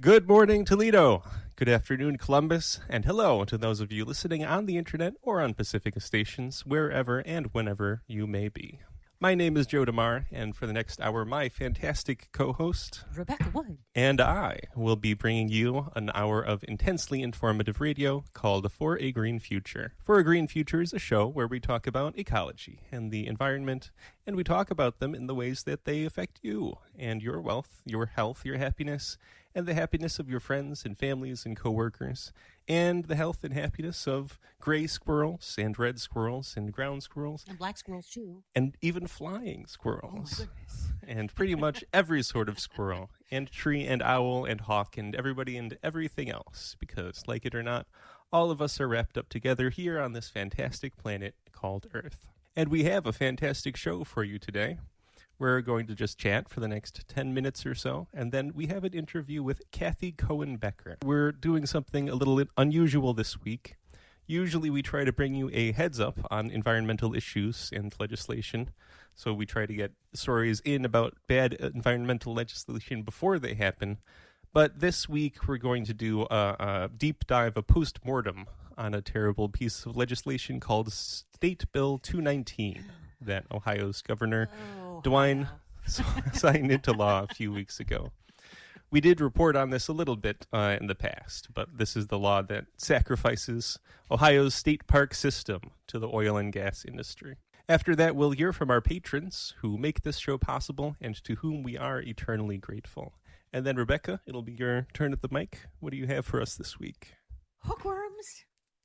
Good morning, Toledo. Good afternoon, Columbus. And hello to those of you listening on the internet or on Pacifica stations, wherever and whenever you may be. My name is Joe DeMar, and for the next hour, my fantastic co-host, Rebecca Wood, and I will be bringing you an hour of intensely informative radio called For a Green Future. For a Green Future is a show where we talk about ecology and the environment, and we talk about them in the ways that they affect you and your wealth, your health, your happiness, and the happiness of your friends and families and coworkers, and the health and happiness of gray squirrels and red squirrels and ground squirrels. And black squirrels, too. And even flying squirrels. Oh, my goodness. And pretty much every sort of squirrel, and tree and owl and hawk and everybody and everything else. Because, like it or not, all of us are wrapped up together here on this fantastic planet called Earth. And we have a fantastic show for you today. We're going to just chat for the next 10 minutes or so, and then we have an interview with Kathy Cohen Becker. We're doing something a little unusual this week. Usually we try to bring you a heads up on environmental issues and legislation, so we try to get stories in about bad environmental legislation before they happen. But this week we're going to do a deep dive, a post-mortem on a terrible piece of legislation called State Bill 219 that Ohio's governor DeWine signed into law a few weeks ago. We did report on this a little bit in the past, but this is the law that sacrifices Ohio's state park system to the oil and gas industry. After that, we'll hear from our patrons who make this show possible and to whom we are eternally grateful. And then, Rebecca, it'll be your turn at the mic. What do you have for us this week? Hookworms.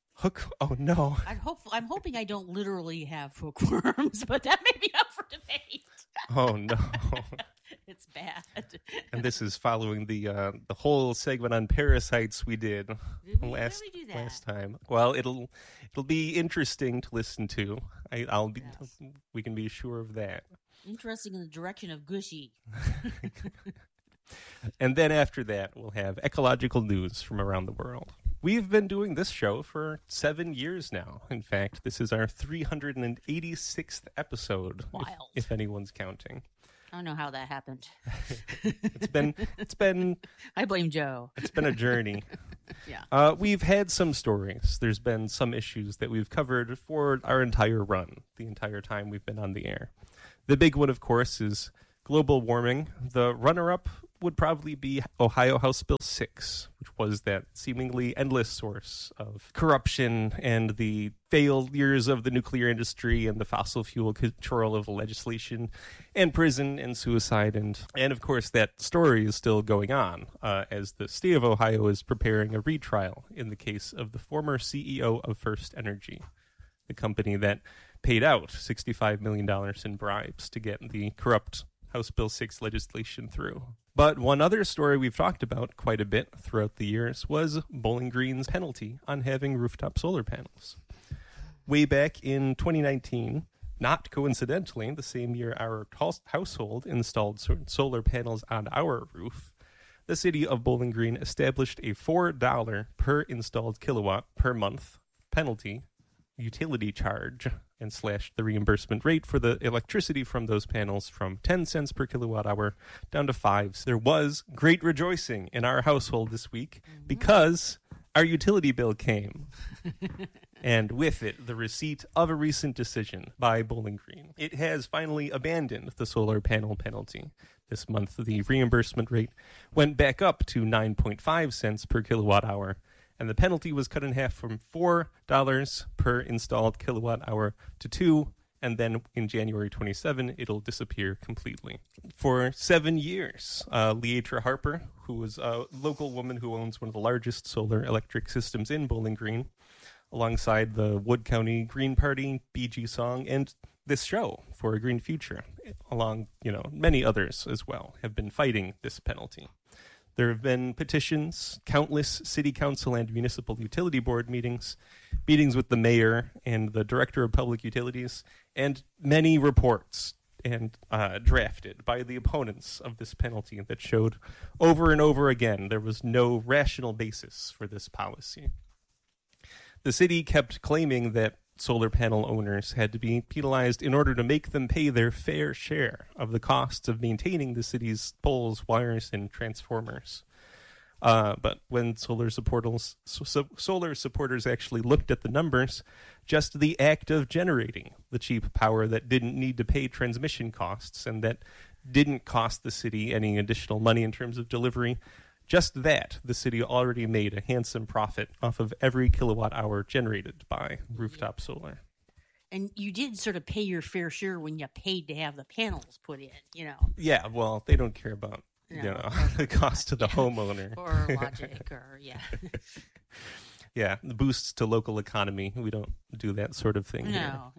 Oh, no. I'm hoping I don't literally have hookworms, but that may be up for debate. Oh, no. It's bad. And this is following the whole segment on parasites we did last time. Well, it'll be interesting to listen to. We can be sure of that. Interesting in the direction of gushy. And then after that, we'll have ecological news from around the world. We've been doing this show for 7 years now. In fact, this is our 386th episode, Wild. if anyone's counting. I don't know how that happened. It's been. I blame Joe. It's been a journey. Yeah. We've had some stories. There's been some issues that we've covered for our entire run, the entire time we've been on the air. The big one, of course, is global warming. The runner-up would probably be Ohio House Bill 6, which was that seemingly endless source of corruption and the failures of the nuclear industry and the fossil fuel control of legislation and prison and suicide. And of course, that story is still going on as the state of Ohio is preparing a retrial in the case of the former CEO of First Energy, the company that paid out $65 million in bribes to get the corrupt House Bill 6 legislation through. But one other story we've talked about quite a bit throughout the years was Bowling Green's penalty on having rooftop solar panels. Way back in 2019, not coincidentally, the same year our household installed solar panels on our roof, the city of Bowling Green established a $4 per installed kilowatt per month penalty utility charge and slashed the reimbursement rate for the electricity from those panels from 10 cents per kilowatt hour down to 5. There was great rejoicing in our household this week because our utility bill came. And with it, the receipt of a recent decision by Bowling Green. It has finally abandoned the solar panel penalty. This month, the reimbursement rate went back up to 9.5 cents per kilowatt hour. And the penalty was cut in half from $4 per installed kilowatt hour to $2, and then in January 27, it'll disappear completely. For 7 years, Leatra Harper, who was a local woman who owns one of the largest solar electric systems in Bowling Green, alongside the Wood County Green Party, BG Song, and this show, For a Green Future, along, many others as well, have been fighting this penalty. There have been petitions, countless city council and municipal utility board meetings with the mayor and the director of public utilities, and many reports and drafted by the opponents of this penalty that showed over and over again there was no rational basis for this policy. The city kept claiming that solar panel owners had to be penalized in order to make them pay their fair share of the costs of maintaining the city's poles, wires, and transformers. But when solar supporters actually looked at the numbers, just the act of generating the cheap power that didn't need to pay transmission costs and that didn't cost the city any additional money in terms of delivery, just that, the city already made a handsome profit off of every kilowatt hour generated by rooftop solar. And you did sort of pay your fair share when you paid to have the panels put in, Yeah, well, they don't care about the cost to the homeowner. Or logic, or, Yeah, the boosts to local economy. We don't do that sort of thing here. No.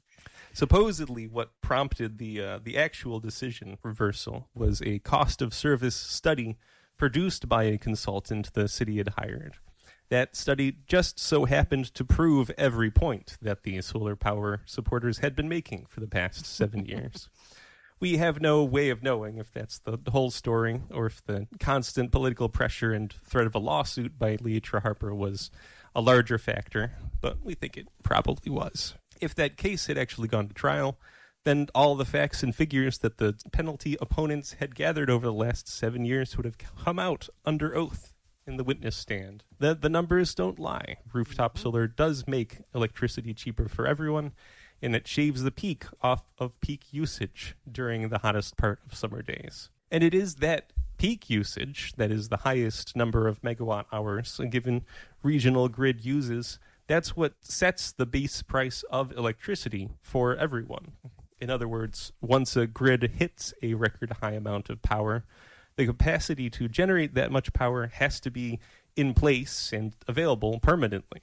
Supposedly, what prompted the actual decision reversal was a cost of service study produced by a consultant the city had hired. That study just so happened to prove every point that the solar power supporters had been making for the past 7 years. We have no way of knowing if that's the whole story or if the constant political pressure and threat of a lawsuit by Leitra Harper was a larger factor, but we think it probably was. If that case had actually gone to trial, then all the facts and figures that the penalty opponents had gathered over the last 7 years would have come out under oath in the witness stand. The numbers don't lie. Rooftop solar does make electricity cheaper for everyone, and it shaves the peak off of peak usage during the hottest part of summer days. And it is that peak usage that is the highest number of megawatt hours a given regional grid uses. That's what sets the base price of electricity for everyone. In other words, once a grid hits a record high amount of power, the capacity to generate that much power has to be in place and available permanently.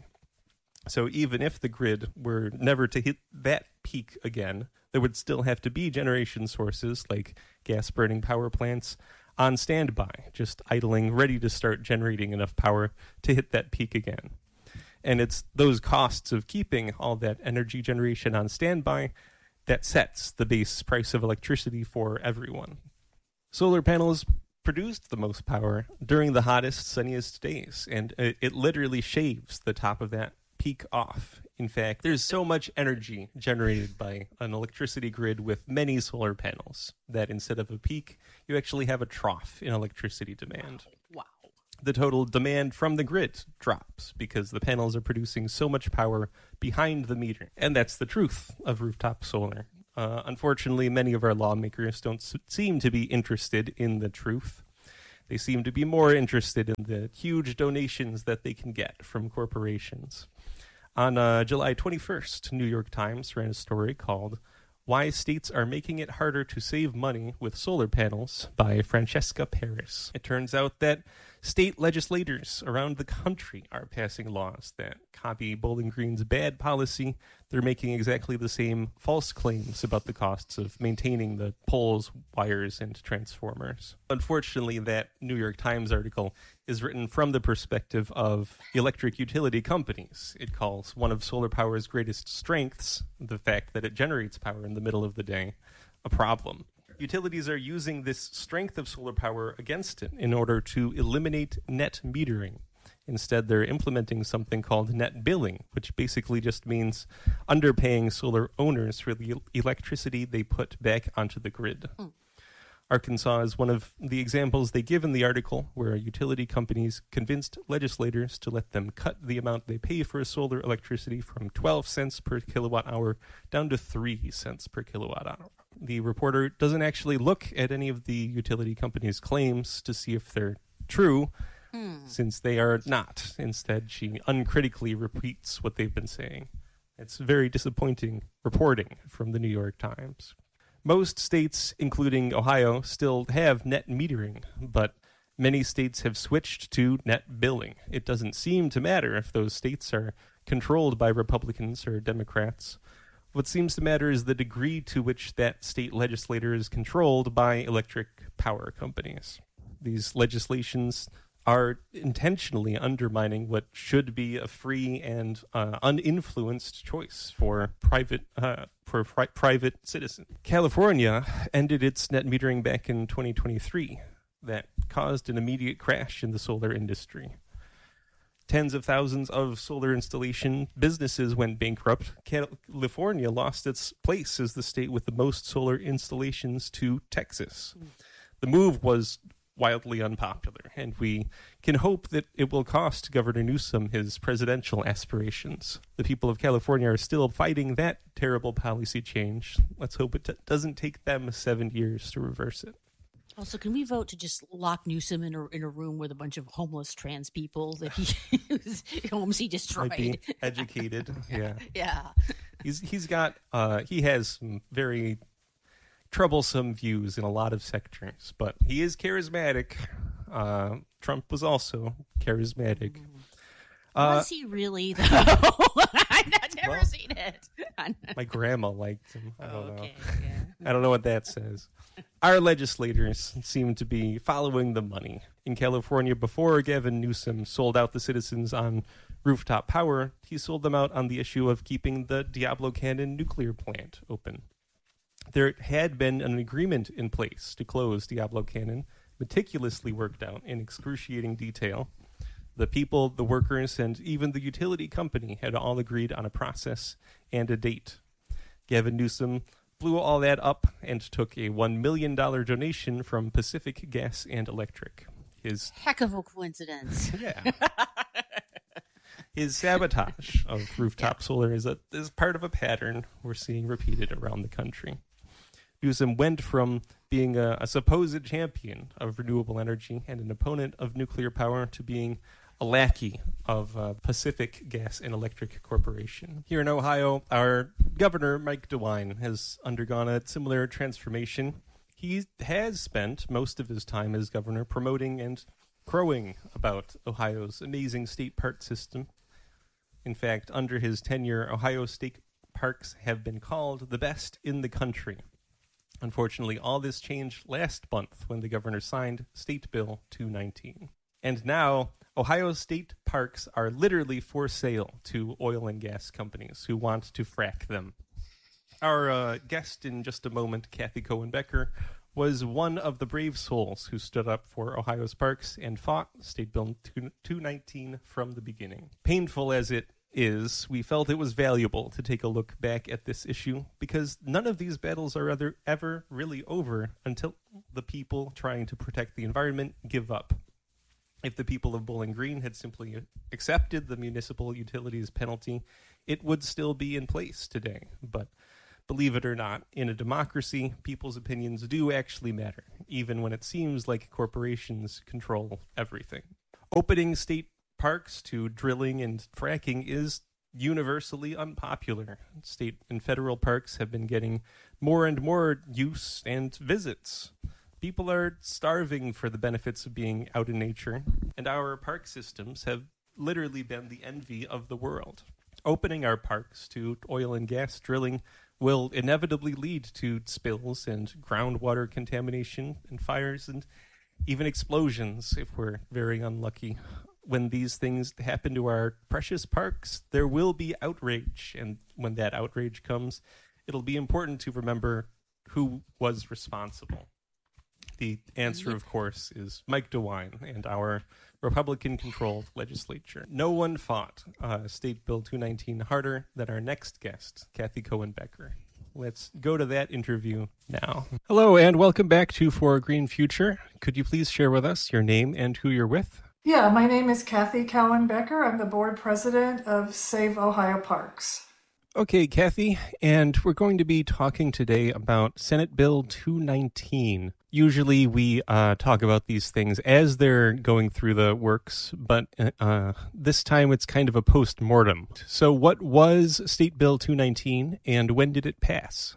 So even if the grid were never to hit that peak again, there would still have to be generation sources like gas-burning power plants on standby, just idling, ready to start generating enough power to hit that peak again. And it's those costs of keeping all that energy generation on standby that sets the base price of electricity for everyone. Solar panels produced the most power during the hottest, sunniest days, and it literally shaves the top of that peak off. In fact, there's so much energy generated by an electricity grid with many solar panels that instead of a peak, you actually have a trough in electricity demand. Wow. The total demand from the grid drops because the panels are producing so much power behind the meter. And that's the truth of rooftop solar. Unfortunately, many of our lawmakers don't seem to be interested in the truth. They seem to be more interested in the huge donations that they can get from corporations. On July 21st, New York Times ran a story called Why States Are Making It Harder to Save Money with Solar Panels by Francesca Paris. It turns out that state legislators around the country are passing laws that copy Bowling Green's bad policy. They're making exactly the same false claims about the costs of maintaining the poles, wires, and transformers. Unfortunately, that New York Times article is written from the perspective of electric utility companies. It calls one of solar power's greatest strengths, the fact that it generates power in the middle of the day, a problem. Utilities are using this strength of solar power against it in order to eliminate net metering. Instead, they're implementing something called net billing, which basically just means underpaying solar owners for the electricity they put back onto the grid. Arkansas is one of the examples they give in the article where utility companies convinced legislators to let them cut the amount they pay for solar electricity from 12 cents per kilowatt hour down to 3 cents per kilowatt hour. The reporter doesn't actually look at any of the utility companies' claims to see if they're true, since they are not. Instead, she uncritically repeats what they've been saying. It's very disappointing reporting from the New York Times. Most states, including Ohio, still have net metering, but many states have switched to net billing. It doesn't seem to matter if those states are controlled by Republicans or Democrats. What seems to matter is the degree to which that state legislator is controlled by electric power companies. These legislations are intentionally undermining what should be a free and uninfluenced choice for private citizens. California ended its net metering back in 2023. That caused an immediate crash in the solar industry. Tens of thousands of solar installation businesses went bankrupt. California lost its place as the state with the most solar installations to Texas. The move was wildly unpopular, and we can hope that it will cost Governor Newsom his presidential aspirations. The people of California are still fighting that terrible policy change. Let's hope it doesn't take them 7 years to reverse it. Also, can we vote to just lock Newsom in a room with a bunch of homeless trans people that he destroyed? Might be educated, yeah. Yeah. He has some very troublesome views in a lot of sectors, but he is charismatic. Trump was also charismatic. Was he really, though? I've never seen it. My grandma liked him. I don't know. Yeah. I don't know what that says. Our legislators seem to be following the money. In California, before Gavin Newsom sold out the citizens on rooftop power, he sold them out on the issue of keeping the Diablo Canyon nuclear plant open. There had been an agreement in place to close Diablo Canyon, meticulously worked out in excruciating detail. The people, the workers, and even the utility company had all agreed on a process and a date. Gavin Newsom blew all that up and took a $1 million donation from Pacific Gas and Electric. Heck of a coincidence. Yeah. His sabotage of rooftop solar is part of a pattern we're seeing repeated around the country. Newsom went from being a supposed champion of renewable energy and an opponent of nuclear power to being a lackey of Pacific Gas and Electric Corporation. Here in Ohio, our governor, Mike DeWine, has undergone a similar transformation. He has spent most of his time as governor promoting and crowing about Ohio's amazing state park system. In fact, under his tenure, Ohio state parks have been called the best in the country. Unfortunately, all this changed last month when the governor signed State Bill 219. And now, Ohio state parks are literally for sale to oil and gas companies who want to frack them. Our guest in just a moment, Kathy Cohen Becker, was one of the brave souls who stood up for Ohio's parks and fought State Bill 219 from the beginning. Painful as it is, we felt it was valuable to take a look back at this issue because none of these battles are ever really over until the people trying to protect the environment give up. If the people of Bowling Green had simply accepted the municipal utilities penalty, it would still be in place today. But believe it or not, in a democracy, people's opinions do actually matter, even when it seems like corporations control everything. Opening state parks to drilling and fracking is universally unpopular. State and federal parks have been getting more and more use and visits. People are starving for the benefits of being out in nature, and our park systems have literally been the envy of the world. Opening our parks to oil and gas drilling will inevitably lead to spills and groundwater contamination and fires and even explosions if we're very unlucky. When these things happen to our precious parks, there will be outrage, and when that outrage comes, it'll be important to remember who was responsible. The answer, of course, is Mike DeWine and our Republican-controlled legislature. No one fought State Bill 219 harder than our next guest, Kathy Cohen Becker. Let's go to that interview now. Hello, and welcome back to For a Green Future. Could you please share with us your name and who you're with? Yeah, my name is Kathy Cohen Becker. I'm the board president of Save Ohio Parks. Okay, Kathy, and we're going to be talking today about Senate Bill 219. Usually we talk about these things as they're going through the works, but this time it's kind of a post-mortem. So what was State Bill 219, and when did it pass?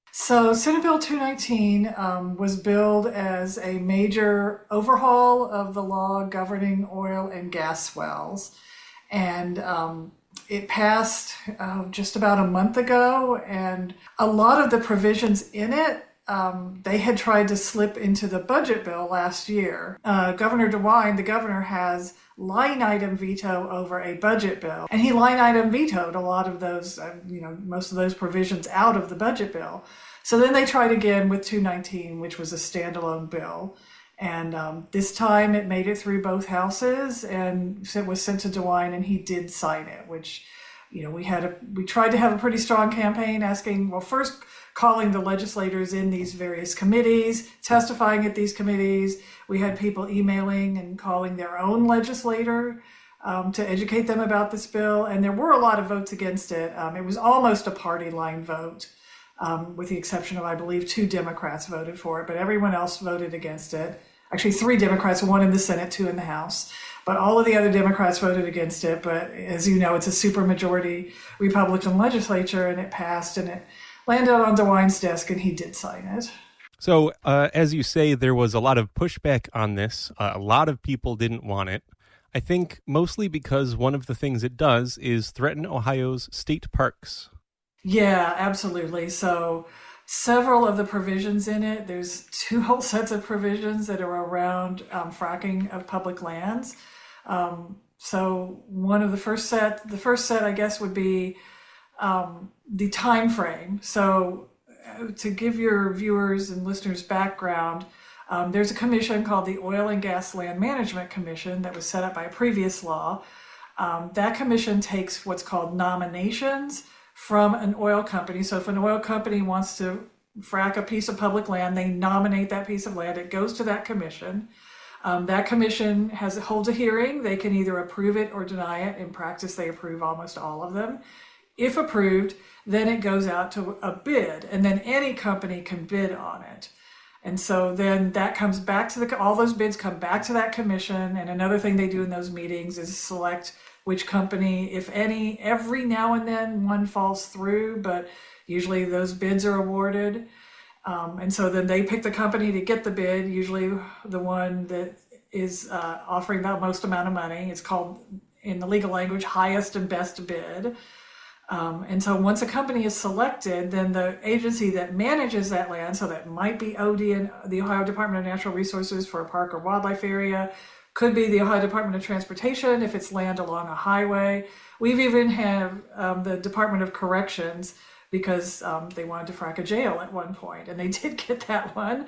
So Senate Bill 219 was billed as a major overhaul of the law governing oil and gas wells. And it passed just about a month ago, and a lot of the provisions in it, they had tried to slip into the budget bill last year. Governor DeWine, the governor, has line item veto over a budget bill, and he line item vetoed a lot of those, most of those provisions out of the budget bill. So then they tried again with 219, which was a standalone bill. And this time it made it through both houses, and it was sent to DeWine, and he did sign it, which we tried to have a pretty strong campaign asking, well, first calling the legislators in these various committees, testifying at these committees. We had people emailing and calling their own legislator to educate them about this bill. And there were a lot of votes against it. It was almost a party line vote, with the exception of, I believe, 2 Democrats voted for it, but everyone else voted against it. Actually, 3 Democrats, 1 in the Senate, 2 in the House. But all of the other Democrats voted against it. But as you know, it's a supermajority Republican legislature, and it passed, and it landed on DeWine's desk, and he did sign it. So, as you say, there was a lot of pushback on this. A lot of people didn't want it. I think mostly because one of the things it does is threaten Ohio's state parks. Yeah, absolutely. So several of the provisions in it, there's 2 whole sets of provisions that are around fracking of public lands. So the first set, I guess, would be the time frame. So to give your viewers and listeners background, there's a commission called the Oil and Gas Land Management Commission that was set up by a previous law. That commission takes what's called nominations from an oil company. So if an oil company wants to frack a piece of public land, they nominate that piece of land. It goes to that commission. That commission holds a hearing. They can either approve it or deny it. In practice, they approve almost all of them. If approved, then it goes out to a bid, and then any company can bid on it. And so then that comes back to all those bids come back to that commission. And another thing they do in those meetings is select which company, if any. Every now and then one falls through, but usually those bids are awarded. And so then they pick the company to get the bid, usually the one that is offering the most amount of money. It's called, in the legal language, highest and best bid. And so once a company is selected, then the agency that manages that land, so that might be OD and the Ohio Department of Natural Resources for a park or wildlife area, could be the Ohio Department of Transportation if it's land along a highway. We've even have the Department of Corrections, because they wanted to frack a jail at one point, and they did get that one.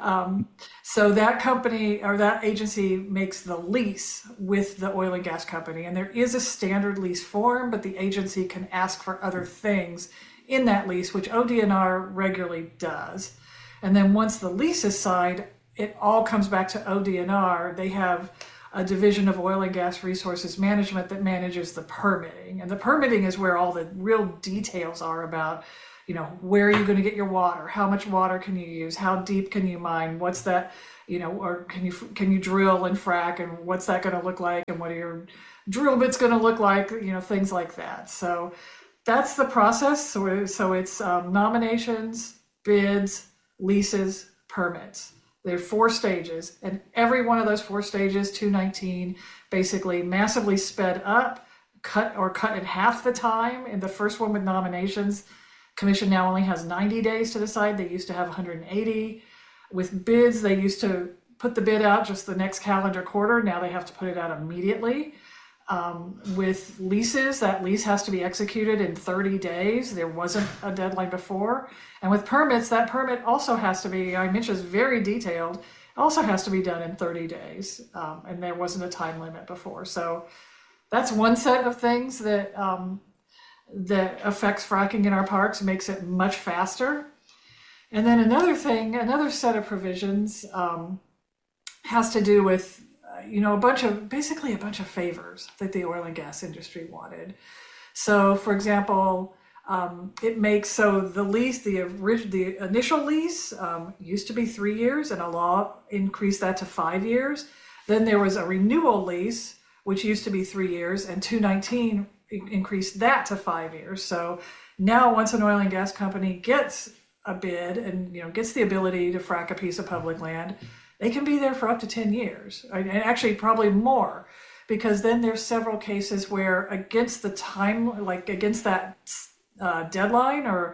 So that company or that agency makes the lease with the oil and gas company, and there is a standard lease form, but the agency can ask for other things in that lease, which ODNR regularly does. And then once the lease is signed, it all comes back to ODNR. They have a division of oil and gas resources management that manages the permitting. And the permitting is where all the real details are about, where are you going to get your water? How much water can you use? How deep can you mine? What's that, or can you drill and frack, and what's that going to look like? And what are your drill bits going to look like? Things like that. So that's the process. So it's nominations, bids, leases, permits. There are 4 stages, and every one of those 4 stages, 219, basically massively sped up, cut in half the time. In the first one with nominations, commission now only has 90 days to decide. They used to have 180. With bids, they used to put the bid out just the next calendar quarter. Now they have to put it out immediately. With leases, that lease has to be executed in 30 days. There wasn't a deadline before. And with permits, that permit also has to be, I mentioned, it's very detailed, also has to be done in 30 days. And there wasn't a time limit before. So that's one set of things that affects fracking in our parks, makes it much faster. And then another set of provisions has to do with a bunch of favors that the oil and gas industry wanted. So, for example, it makes the lease, the initial lease used to be 3 years, and a law increased that to 5 years. Then there was a renewal lease, which used to be 3 years, and 219 increased that to 5 years. So now, once an oil and gas company gets a bid and gets the ability to frack a piece of public land, they can be there for up to 10 years, and actually probably more, because then there's several cases where against the time, like against that deadline, or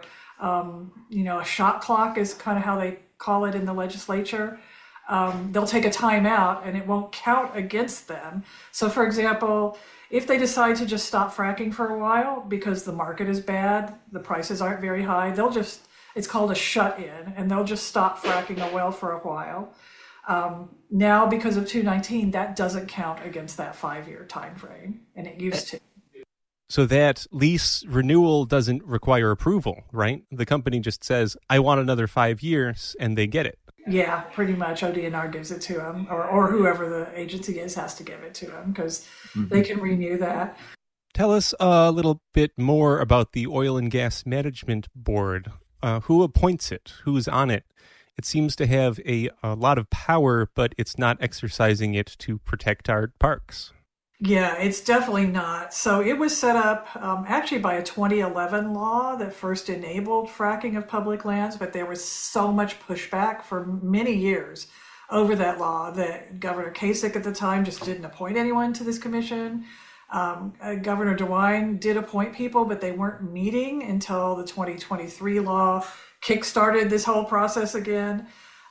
a shot clock is kind of how they call it in the legislature, they'll take a time out and it won't count against them. So for example, if they decide to just stop fracking for a while because the market is bad, the prices aren't very high, it's called a shut-in, and they'll just stop fracking a well for a while. Now, because of 219, that doesn't count against that 5-year time frame, and it used to. So that lease renewal doesn't require approval, right? The company just says, I want another 5 years, and they get it. Yeah, pretty much. ODNR gives it to them, or whoever the agency is has to give it to them because they can renew that. Tell us a little bit more about the Oil and Gas Management Board. Who appoints it? Who's on it? It seems to have a lot of power, but it's not exercising it to protect our parks. Yeah, it's definitely not. So it was set up actually by a 2011 law that first enabled fracking of public lands, but there was so much pushback for many years over that law that Governor Kasich at the time just didn't appoint anyone to this commission. Governor DeWine did appoint people, but they weren't meeting until the 2023 law kickstarted this whole process again.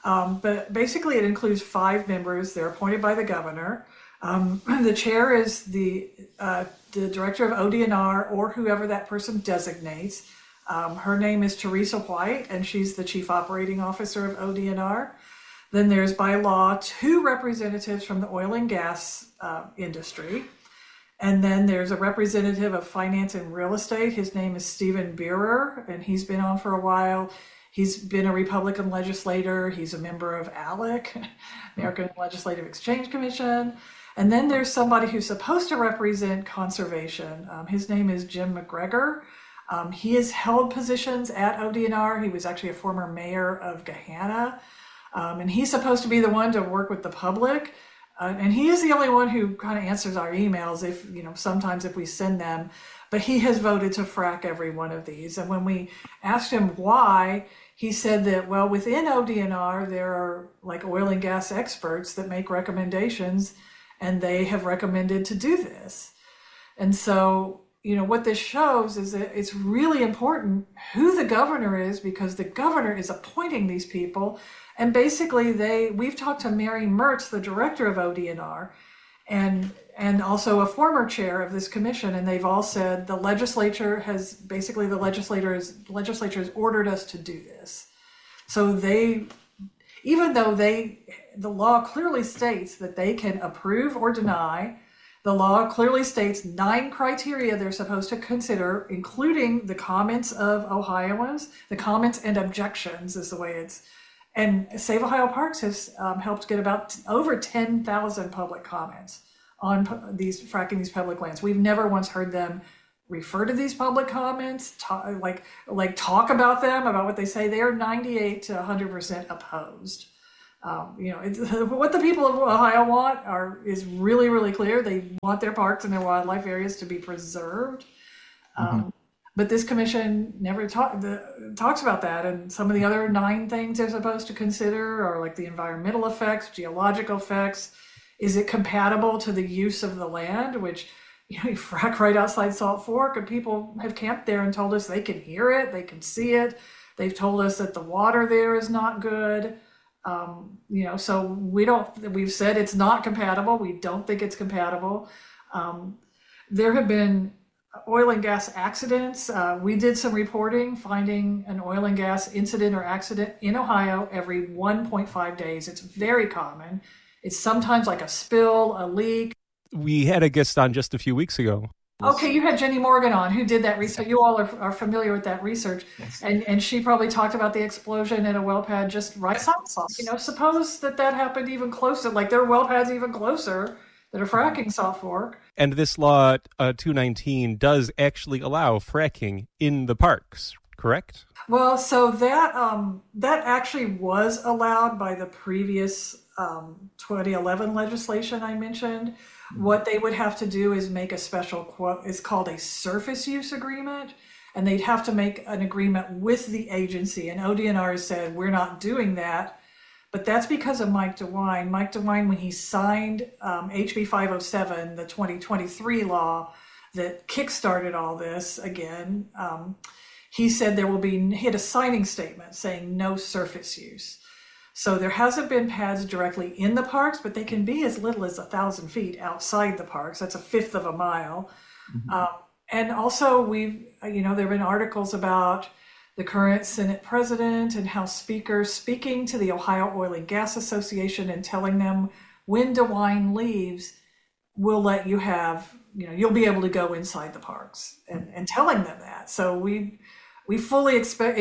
But basically it includes 5 members. They're appointed by the governor. The chair is the director of ODNR or whoever that person designates. Her name is Teresa White, and she's the chief operating officer of ODNR. Then there's by law 2 representatives from the oil and gas industry. And then there's a representative of finance and real estate. His name is Stephen Beerer, and he's been on for a while. He's been a Republican legislator. He's a member of ALEC, American Legislative Exchange Commission. And then there's somebody who's supposed to represent conservation. His name is Jim McGregor. He has held positions at ODNR. He was actually a former mayor of Gahanna. And he's supposed to be the one to work with the public. And he is the only one who kind of answers our emails if, sometimes if we send them. But he has voted to frack every one of these. And when we asked him why, he said that, well, within ODNR, there are like oil and gas experts that make recommendations, and they have recommended to do this. And so, what this shows is that it's really important who the governor is, because the governor is appointing these people. And basically we've talked to Mary Mertz, the director of ODNR, and also a former chair of this commission, and they've all said the legislature has ordered us to do this. So even though the law clearly states that they can approve or deny, the law clearly states 9 criteria they're supposed to consider, including the comments of Ohioans, the comments and objections is the way it's. And Save Ohio Parks has helped get about over 10,000 public comments on fracking these public lands. We've never once heard them refer to these public comments, talk about them, about what they say. They are 98 to 100% opposed. What the people of Ohio want is really, really clear. They want their parks and their wildlife areas to be preserved. But this commission never talks about that. And some of the other 9 things they're supposed to consider are like the environmental effects, geological effects. Is it compatible to the use of the land, which you frack right outside Salt Fork, and people have camped there and told us they can hear it, they can see it. They've told us that the water there is not good. So we've said it's not compatible. We don't think it's compatible. There have been oil and gas accidents. We did some reporting finding an oil and gas incident or accident in Ohio every 1.5 days. It's very common. It's sometimes like a spill, a leak. We had a guest on just a few weeks ago. Okay, you had Jenny Morgan on, who did that research. You all are familiar with that research. Yes. And she probably talked about the explosion at a well pad just right outside. Suppose that happened even closer, like there are well pads even closer that are fracking Salt Fork. And this law 219 does actually allow fracking in the parks, correct? Well, so that actually was allowed by the previous 2011 legislation I mentioned. What they would have to do is make a special quote. It's called a surface use agreement, and they'd have to make an agreement with the agency. And ODNR has said, we're not doing that. But that's because of Mike DeWine. Mike DeWine, when he signed HB 507, the 2023 law that kickstarted all this again, he said he had a signing statement saying no surface use. So there hasn't been pads directly in the parks, but they can be as little as 1,000 feet outside the parks. That's 1/5 of a mile. And also there have been articles about the current Senate president and House speakers speaking to the Ohio Oil and Gas Association and telling them when DeWine leaves, we'll let you have, you'll be able to go inside the parks, and telling them that. So we fully expect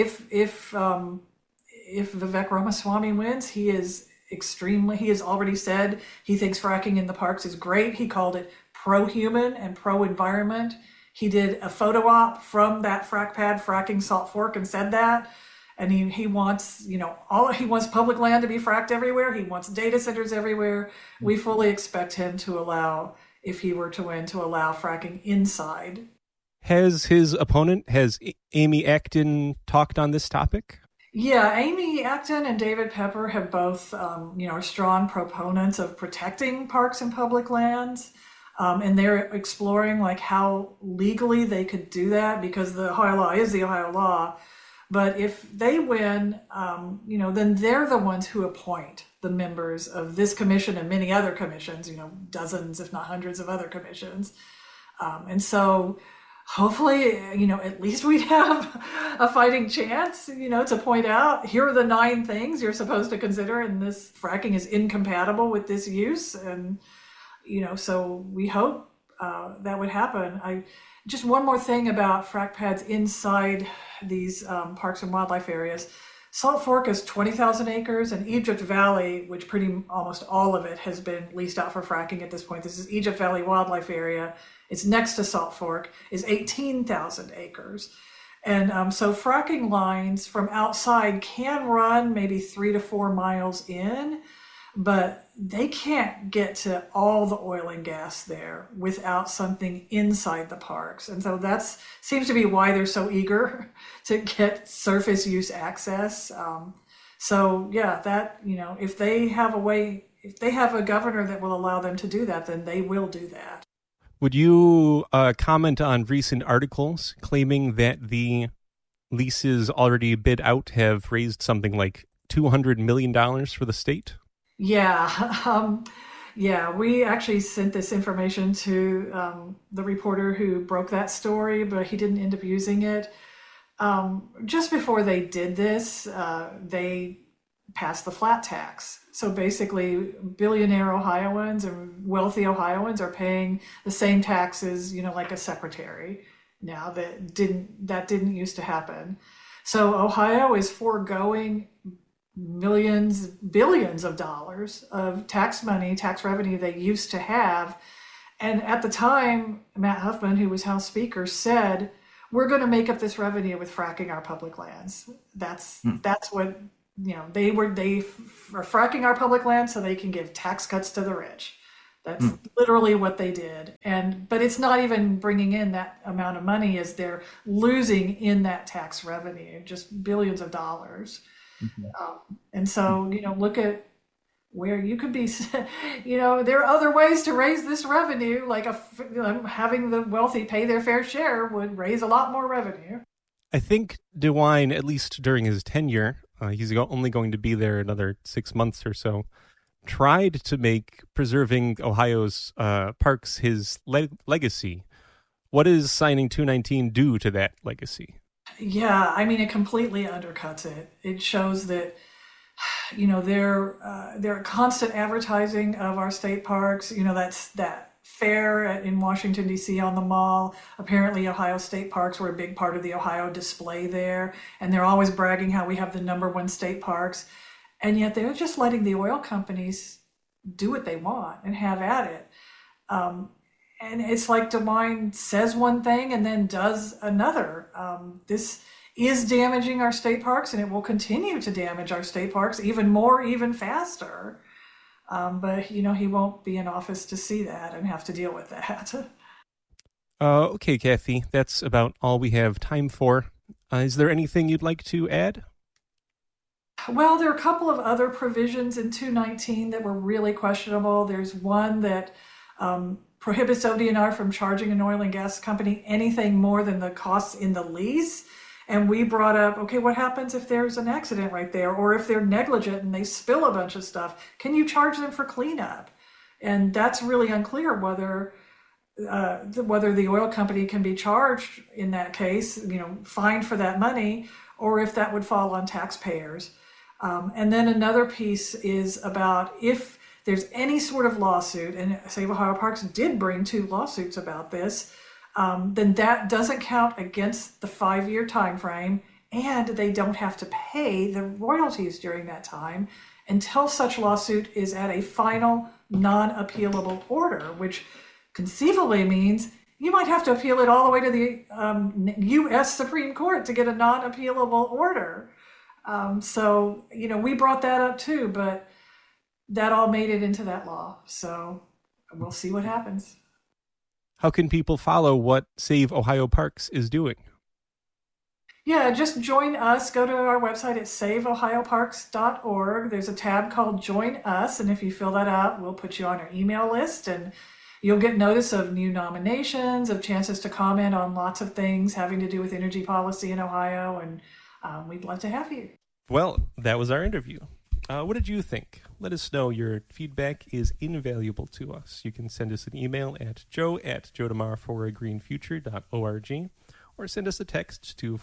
if Vivek Ramaswamy wins, he has already said he thinks fracking in the parks is great. He called it pro-human and pro-environment. He did a photo op from that frack pad fracking Salt Fork and said that. And he wants, he wants public land to be fracked everywhere. He wants data centers everywhere. We fully expect him to allow, if he were to win, to allow fracking inside. Has his opponent, Amy Acton, talked on this topic? Yeah, Amy Acton and David Pepper have both, are strong proponents of protecting parks and public lands. And they're exploring like how legally they could do that, because the Ohio law is the Ohio law. But if they win, then they're the ones who appoint the members of this commission and many other commissions, dozens, if not hundreds of other commissions. And so hopefully, at least we'd have a fighting chance, to point out, here are the 9 things you're supposed to consider, and this fracking is incompatible with this use. And, so we hope that would happen. Just one more thing about frack pads inside these parks and wildlife areas. Salt Fork is 20,000 acres, and Egypt Valley, which almost all of it has been leased out for fracking at this point. This is Egypt Valley Wildlife Area. It's next to Salt Fork, is 18,000 acres. And so fracking lines from outside can run maybe 3 to 4 miles in, but they can't get to all the oil and gas there without something inside the parks. And so that seems to be why they're so eager to get surface use access. So yeah, that, if they have a governor that will allow them to do that, then they will do that. Would you comment on recent articles claiming that the leases already bid out have raised something like $200 million for the state? Yeah. We actually sent this information to the reporter who broke that story, but he didn't end up using it. Just before they did this, they passed the flat tax. So basically, billionaire Ohioans and wealthy Ohioans are paying the same taxes, like a secretary. Now that didn't used to happen. So Ohio is foregoing billions of dollars of tax revenue they used to have. And at the time, Matt Huffman, who was House Speaker, said, we're going to make up this revenue with fracking our public lands. That's what, they are fracking our public land so they can give tax cuts to the rich. That's literally what they did. But it's not even bringing in that amount of money as they're losing in that tax revenue, just billions of dollars. And so, look at where you could be, there are other ways to raise this revenue, like having the wealthy pay their fair share would raise a lot more revenue. I think DeWine, at least during his tenure, he's only going to be there another 6 months or so, tried to make preserving Ohio's parks his legacy. What does signing 219 do to that legacy? Yeah, it completely undercuts it. It shows that, their constant advertising of our state parks, that's that fair in Washington, D.C. on the Mall. Apparently, Ohio state parks were a big part of the Ohio display there. And they're always bragging how we have the #1 state parks. And yet they're just letting the oil companies do what they want and have at it. And it's like DeWine says one thing and then does another. This is damaging our state parks, and it will continue to damage our state parks even more, even faster. But, he won't be in office to see that and have to deal with that. Okay, Kathy, that's about all we have time for. Is there anything you'd like to add? Well, there are a couple of other provisions in 219 that were really questionable. There's one that prohibits ODNR from charging an oil and gas company anything more than the costs in the lease. And we brought up, okay, what happens if there's an accident right there, or if they're negligent and they spill a bunch of stuff? Can you charge them for cleanup? And that's really unclear whether the oil company can be charged in that case, fined for that money, or if that would fall on taxpayers. And then another piece is about if there's any sort of lawsuit, and Save Ohio Parks did bring 2 lawsuits about this, then that doesn't count against the 5-year time frame, and they don't have to pay the royalties during that time until such lawsuit is at a final non-appealable order, which conceivably means you might have to appeal it all the way to the U.S. Supreme Court to get a non-appealable order. So, we brought that up too, but that all made it into that law. So we'll see what happens. How can people follow what Save Ohio Parks is doing? Yeah, just join us. Go to our website at saveohioparks.org. There's a tab called Join Us, and if you fill that out, we'll put you on our email list, and you'll get notice of new nominations, of chances to comment on lots of things having to do with energy policy in Ohio, and we'd love to have you. Well, that was our interview. What did you think? Let us know. Your feedback is invaluable to us. You can send us an email at joe@joetomorrowforagreenfuture.org, or send us a text to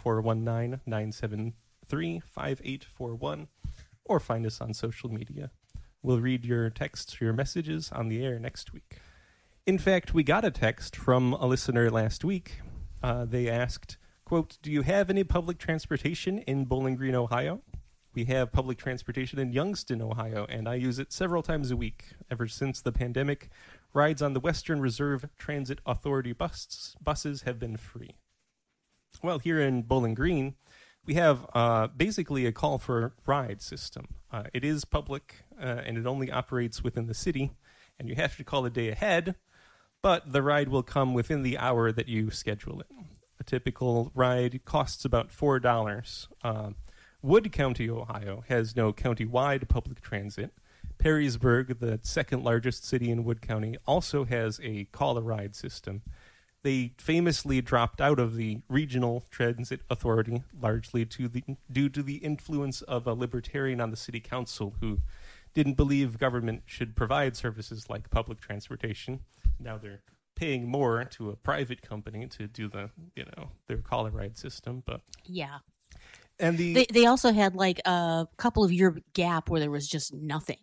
419-973-5841, or find us on social media. We'll read your texts or your messages on the air next week. In fact, we got a text from a listener last week. They asked, quote, "Do you have any public transportation in Bowling Green, Ohio?" We have public transportation in Youngstown, Ohio, and I use it several times a week. Ever since the pandemic, rides on the Western Reserve Transit Authority buses have been free. Well, here in Bowling Green, we have basically a call for ride system. It is public, and it only operates within the city, and you have to call a day ahead, but the ride will come within the hour that you schedule it. A typical ride costs about $4. Wood County, Ohio, has no county-wide public transit. Perrysburg, the second largest city in Wood County, also has a call-a-ride system. They famously dropped out of the regional transit authority, largely due to the influence of a libertarian on the city council who didn't believe government should provide services like public transportation. Now they're paying more to a private company to do their call-a-ride system, but yeah. And they also had like a couple of year gap where there was just nothing.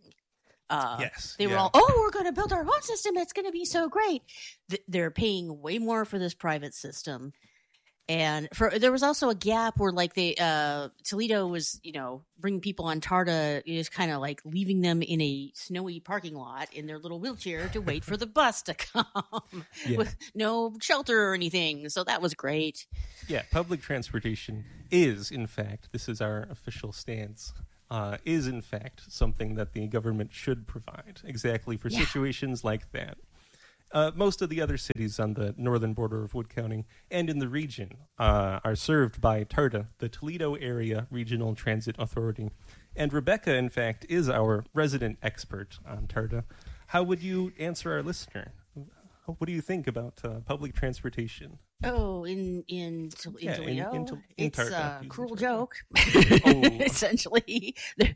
Yes, they were all, we're going to build our own system. It's going to be so great. They're paying way more for this private system. And there was also a gap where like Toledo was, bringing on TARTA, just kind of like leaving them in a snowy parking lot in their little wheelchair to wait for the bus to come with no shelter or anything. So that was great. Yeah, public transportation is, in fact, this is our official stance, is in fact something that the government should provide exactly for situations like that. Most of the other cities on the northern border of Wood County and in the region are served by TARTA, the Toledo Area Regional Transit Authority. And Rebecca, in fact, is our resident expert on TARTA. How would you answer our listener? What do you think about public transportation? Oh, in Toledo? It's TARTA, a cruel joke, Oh. essentially.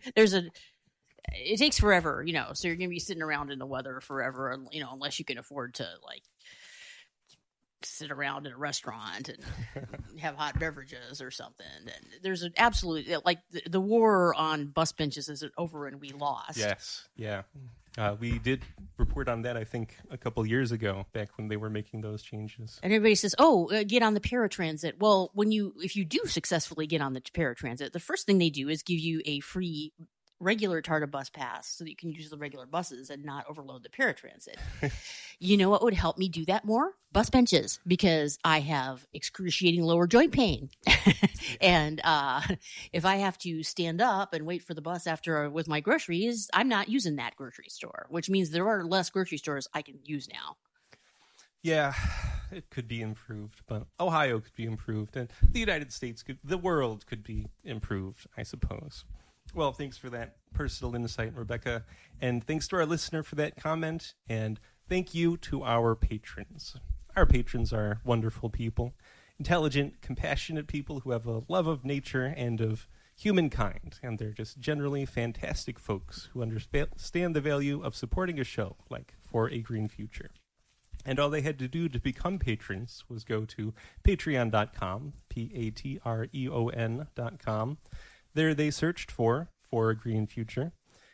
It takes forever, so you're going to be sitting around in the weather forever, unless you can afford to, like, sit around in a restaurant and have hot beverages or something. And there's an absolute, like, the war on bus benches isn't over and we lost. Yes, yeah. We did report on that, I think, a couple years ago, back when they were making those changes. And everybody says, get on the paratransit. Well, if you do successfully get on the paratransit, the first thing they do is give you a free regular TARTA bus pass so that you can use the regular buses and not overload the paratransit. You know what would help me do that more? Bus benches, because I have excruciating lower joint pain. And if I have to stand up and wait for the bus with my groceries, I'm not using that grocery store, which means there are less grocery stores I can use now. Yeah, it could be improved, but Ohio could be improved, and the United States the world could be improved, I suppose. Well, thanks for that personal insight, Rebecca, and thanks to our listener for that comment, and thank you to our patrons. Our patrons are wonderful people, intelligent, compassionate people who have a love of nature and of humankind, and they're just generally fantastic folks who understand the value of supporting a show like For a Green Future. And all they had to do to become patrons was go to patreon.com, patreon.com. There they searched for a Green Future,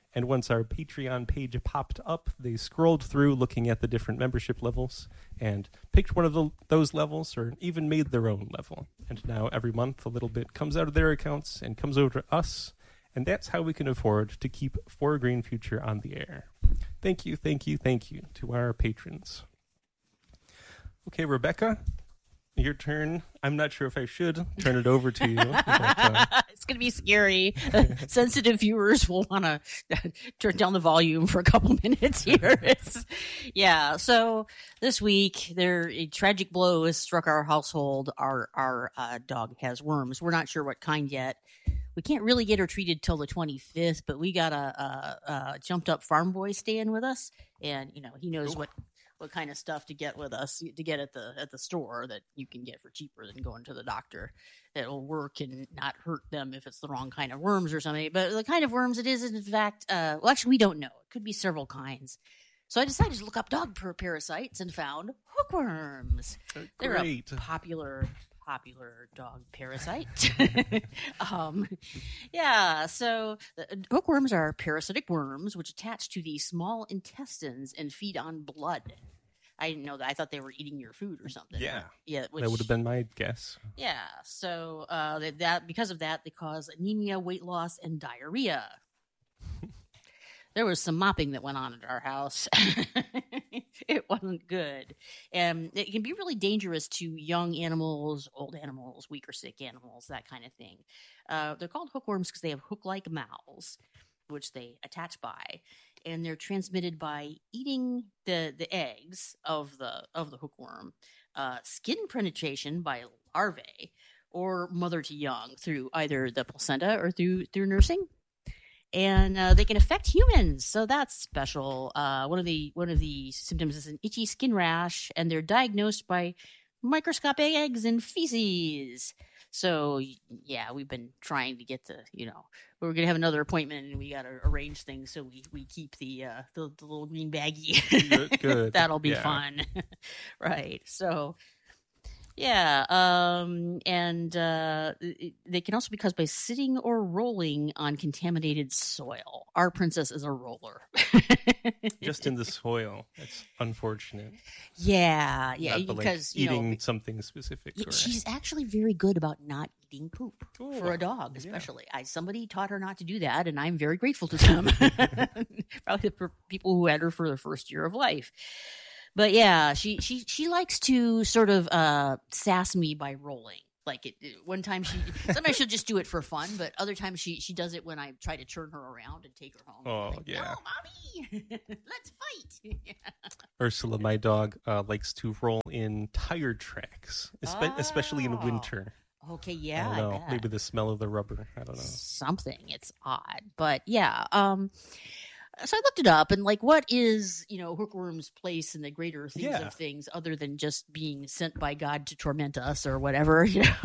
And once our Patreon page popped up, they scrolled through looking at the different membership levels and picked one of those levels or even made their own level. And now every month a little bit comes out of their accounts and comes over to us. And that's how we can afford to keep For a Green Future on the air. Thank you, thank you, thank you to our patrons. Okay, Rebecca, your turn. I'm not sure if I should turn it over to you. But, it's going to be scary. Sensitive viewers will want to turn down the volume for a couple minutes here. So this week, a tragic blow has struck our household. Our dog has worms. We're not sure what kind yet. We can't really get her treated till the 25th, but we got a jumped up farm boy staying with us, and he knows what kind of stuff to get with us to get at the store that you can get for cheaper than going to the doctor. That'll work and not hurt them if it's the wrong kind of worms or something. But the kind of worms it is in fact, actually we don't know. It could be several kinds. So I decided to look up dog parasites and found hookworms. They're a popular dog parasite. So hookworms are parasitic worms which attach to the small intestines and feed on blood. I didn't know that. I thought they were eating your food or something. Yeah. That would have been my guess. Yeah. So because of that, they cause anemia, weight loss, and diarrhea. There was some mopping that went on at our house. It wasn't good. And it can be really dangerous to young animals, old animals, weak or sick animals, that kind of thing. They're called hookworms because they have hook-like mouths, which they attach by. And they're transmitted by eating the eggs of the hookworm, skin penetration by larvae, or mother to young through either the placenta or through nursing. And they can affect humans, so that's special. One of the symptoms is an itchy skin rash, and they're diagnosed by microscopic eggs and feces. So yeah, we've been trying to get we're gonna have another appointment, and we got to arrange things so we keep the little green baggie. Good. That'll be fun, right? So. Yeah, and they can also be caused by sitting or rolling on contaminated soil. Our princess is a roller. Just in the soil. That's unfortunate. Yeah, Not because eating something specific. She's actually very good about not eating poop for a dog, especially. Yeah. Somebody taught her not to do that, and I'm very grateful to them. Probably for people who had her for the first year of life. But yeah, she likes to sort of sass me by rolling. Like one time sometimes she'll just do it for fun, but other times she does it when I try to turn her around and take her home. Oh, like, yeah. No, mommy, let's fight. Ursula, my dog, likes to roll in tire tracks, especially in winter. Okay, yeah. I don't know. Maybe the smell of the rubber. I don't know. Something. It's odd. But yeah. So I looked it up, and what is, hookworm's place in the greater things of things other than just being sent by God to torment us or whatever,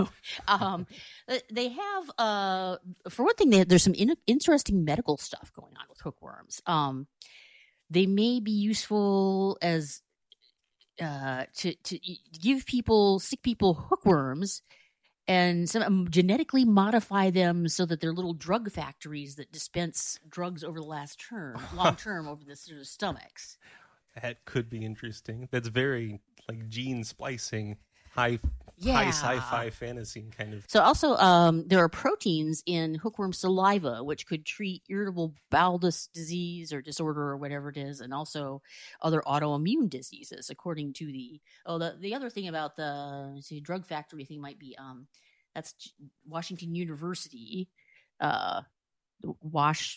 They have, for one thing, there's some interesting medical stuff going on with hookworms. They may be useful as, to give sick people hookworms, and some genetically modify them so that they're little drug factories that dispense drugs over the long term over the stomachs. That could be interesting. That's very gene splicing, high sci-fi fantasy kind of. So also, there are proteins in hookworm saliva which could treat irritable bowel disease or disorder or whatever it is, and also other autoimmune diseases. According to the other thing about the drug factory thing might be that's Washington University, WASH.edu,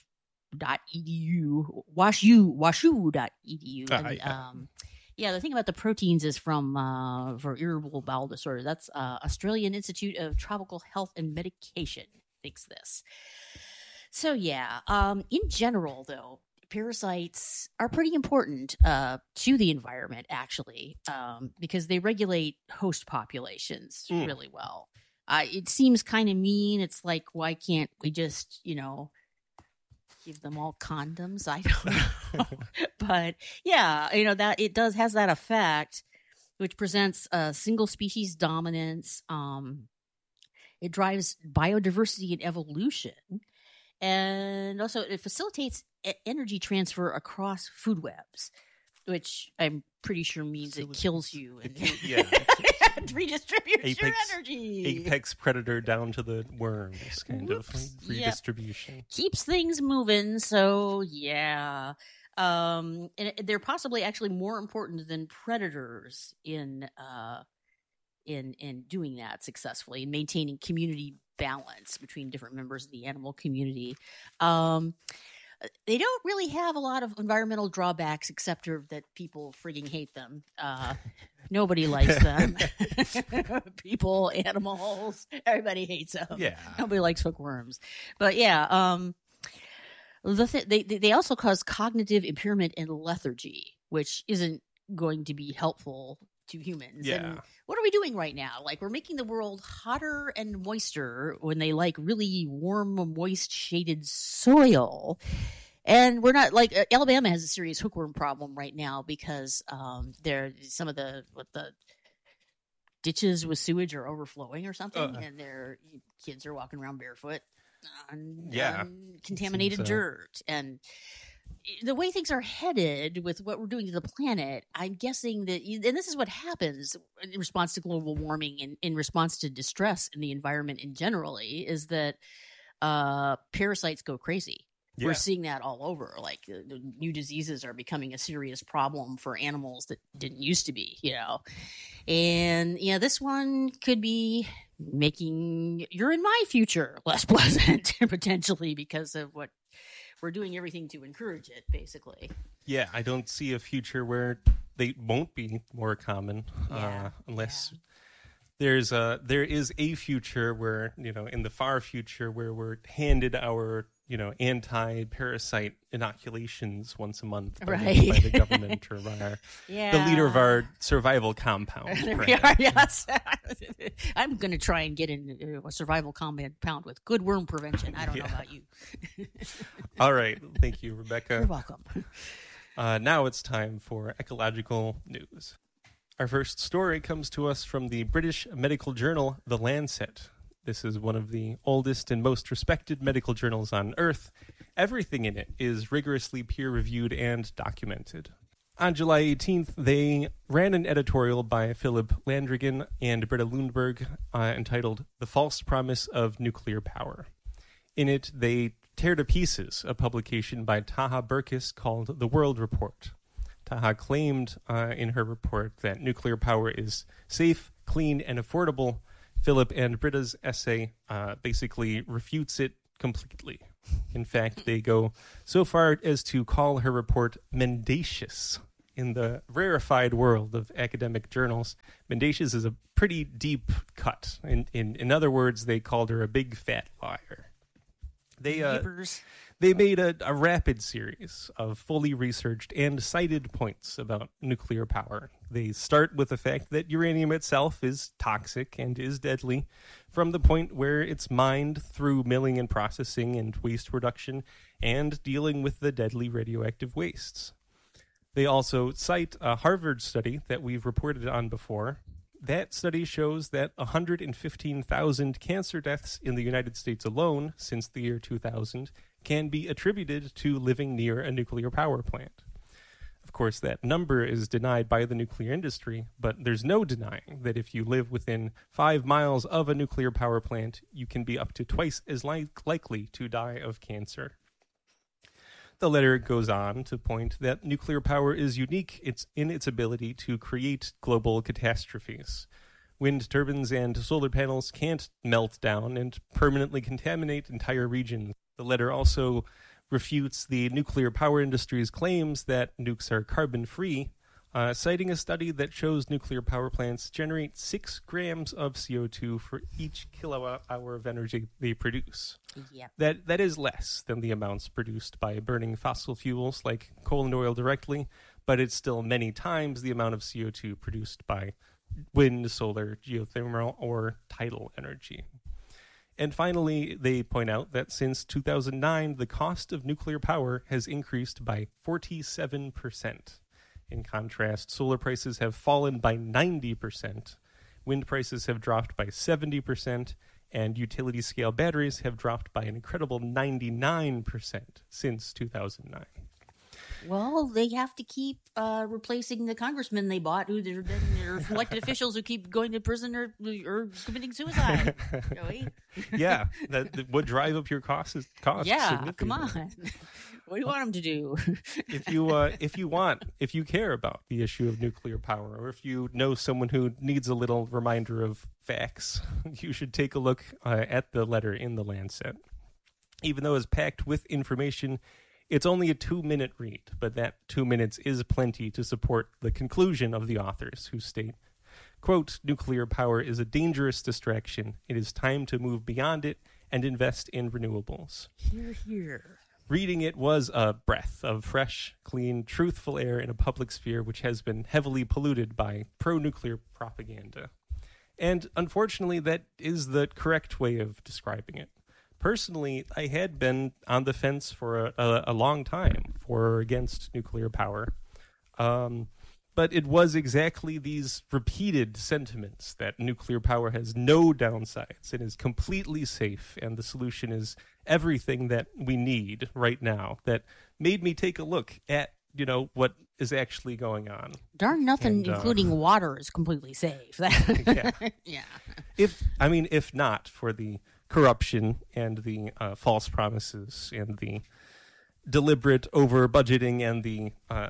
WashU.edu. And, the thing about the proteins is for irritable bowel disorder. That's Australian Institute of Tropical Health and Medication thinks this. So in general, though, parasites are pretty important to the environment, actually, because they regulate host populations really well. It seems kind of mean. It's like, why can't we just, give them all condoms? I don't know. But that it has that effect, which presents a single species dominance. It drives biodiversity and evolution. And also, it facilitates energy transfer across food webs, which I'm pretty sure means it kills you and redistributes your energy. Apex predator down to the worms kind of redistribution. Yep. Keeps things moving, so yeah. And they're possibly actually more important than predators in doing that successfully, in maintaining community balance between different members of the animal community. They don't really have a lot of environmental drawbacks, except that people frigging hate them. Nobody likes them. People, animals, everybody hates them. Yeah. Nobody likes hookworms. But yeah, they also cause cognitive impairment and lethargy, which isn't going to be helpful to humans. Yeah. And what are we doing right now? Like, we're making the world hotter and moister when they like really warm, moist, shaded soil. And we're not like Alabama has a serious hookworm problem right now because some of the ditches with sewage are overflowing or something, and their kids are walking around barefoot on contaminated dirt. And the way things are headed with what we're doing to the planet, I'm guessing that, and this is what happens in response to global warming and in response to distress in the environment in generally, is that parasites go crazy. Yeah. We're seeing that all over. Like, the new diseases are becoming a serious problem for animals that didn't used to be, And this one could be making your and my future less pleasant potentially because of what we're doing everything to encourage it, basically. Yeah, I don't see a future where they won't be more common, unless there is a future where, in the far future, where we're handed our anti-parasite inoculations once a month by the government or by the leader of our survival compound. There we are, yes. I'm going to try and get in a survival compound with good worm prevention. I don't know about you. All right. Thank you, Rebecca. You're welcome. Now it's time for ecological news. Our first story comes to us from the British medical journal, The Lancet. This is one of the oldest and most respected medical journals on Earth. Everything in it is rigorously peer-reviewed and documented. On July 18th, they ran an editorial by Philip Landrigan and Britta Lundberg entitled The False Promise of Nuclear Power. In it, they tear to pieces a publication by Taha Burkis called The World Report. Taha claimed in her report that nuclear power is safe, clean, and affordable. Philip and Britta's essay basically refutes it completely. In fact, they go so far as to call her report mendacious. In the rarefied world of academic journals, mendacious is a pretty deep cut. In other words, they called her a big fat liar. They made a rapid series of fully researched and cited points about nuclear power. They start with the fact that uranium itself is toxic and is deadly from the point where it's mined through milling and processing and waste reduction and dealing with the deadly radioactive wastes. They also cite a Harvard study that we've reported on before. That study shows that 115,000 cancer deaths in the United States alone since the year 2000 can be attributed to living near a nuclear power plant. Of course, that number is denied by the nuclear industry, but there's no denying that if you live within 5 miles of a nuclear power plant, you can be up to twice as likely to die of cancer. The letter goes on to point that nuclear power is unique in its ability to create global catastrophes. Wind turbines and solar panels can't melt down and permanently contaminate entire regions. The letter also refutes the nuclear power industry's claims that nukes are carbon-free, citing a study that shows nuclear power plants generate 6 grams of CO2 for each kilowatt-hour of energy they produce. Yeah. That is less than the amounts produced by burning fossil fuels like coal and oil directly, but it's still many times the amount of CO2 produced by wind, solar, geothermal, or tidal energy. And finally, they point out that since 2009, the cost of nuclear power has increased by 47%. In contrast, solar prices have fallen by 90%, wind prices have dropped by 70%, and utility-scale batteries have dropped by an incredible 99% since 2009. Well, they have to keep replacing the congressmen they bought, who they're elected officials who keep going to prison or committing suicide. Joey. Yeah, that would drive up your costs. Yeah, come on. What do you want them to do? If you care about the issue of nuclear power, or if you know someone who needs a little reminder of facts, you should take a look at the letter in the Lancet. Even though it's packed with information, it's only a 2-minute read, but that 2 minutes is plenty to support the conclusion of the authors, who state, quote, "Nuclear power is a dangerous distraction. It is time to move beyond it and invest in renewables." Hear, hear. Reading it was a breath of fresh, clean, truthful air in a public sphere which has been heavily polluted by pro-nuclear propaganda. And unfortunately, that is the correct way of describing it. Personally, I had been on the fence for a long time for or against nuclear power. But it was exactly these repeated sentiments that nuclear power has no downsides and is completely safe, and the solution is everything that we need right now, that made me take a look at, what is actually going on. Darn nothing, including water, is completely safe. Yeah. Yeah. If not for the corruption and the false promises and the deliberate over budgeting and the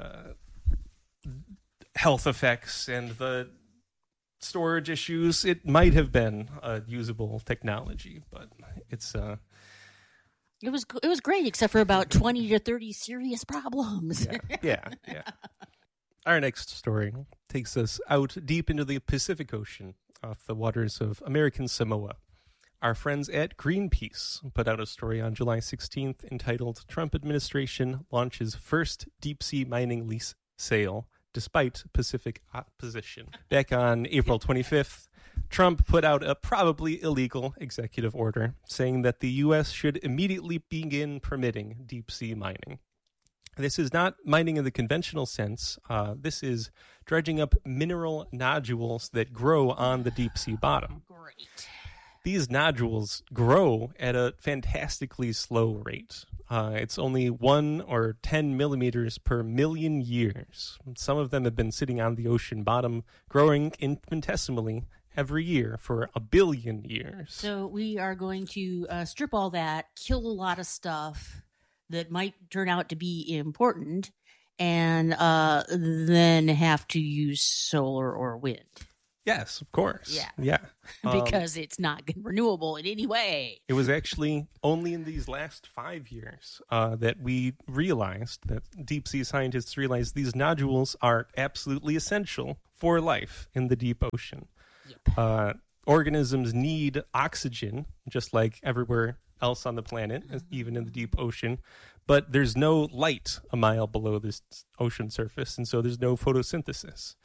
health effects and the storage issues, it might have been a usable technology, but it's It was great, except for about 20 to 30 serious problems. yeah. Our next story takes us out deep into the Pacific Ocean, off the waters of American Samoa. Our friends at Greenpeace put out a story on July 16th entitled "Trump Administration Launches First Deep-Sea Mining Lease Sale Despite Pacific Opposition." Back on April 25th, Trump put out a probably illegal executive order saying that the U.S. should immediately begin permitting deep-sea mining. This is not mining in the conventional sense. This is dredging up mineral nodules that grow on the deep-sea bottom. Great. These nodules grow at a fantastically slow rate. It's only 1 or 10 millimeters per million years. Some of them have been sitting on the ocean bottom, growing infinitesimally every year for 1 billion years. So we are going to strip all that, kill a lot of stuff that might turn out to be important, and then have to use solar or wind. Yes, of course. Yeah. Because it's not renewable in any way. It was actually only in these last 5 years that we realized, that deep sea scientists realized, these nodules are absolutely essential for life in the deep ocean. Yep. Organisms need oxygen, just like everywhere else on the planet, even in the deep ocean. But there's no light a mile below this ocean surface, and so there's no photosynthesis.